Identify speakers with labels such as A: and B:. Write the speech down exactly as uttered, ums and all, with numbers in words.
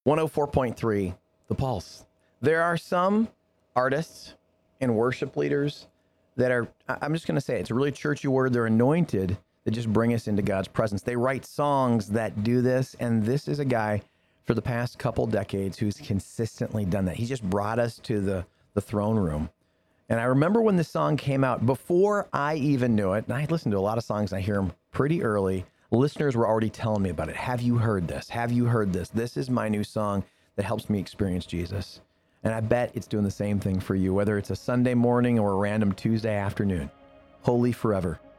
A: one oh four point three, The Pulse. There are some artists and worship leaders that are, I'm just going to say, it's a really churchy word. They're anointed that just bring us into God's presence. They write songs that do this. And this is a guy for the past couple decades who's consistently done that. He just brought us to the, the throne room. And I remember when the song came out, before I even knew it, and I listened to a lot of songs, and I hear them pretty early. Listeners were already telling me about it. Have you heard this? Have you heard this? This is my new song that helps me experience Jesus. And I bet it's doing the same thing for you, whether it's a Sunday morning or a random Tuesday afternoon. Holy Forever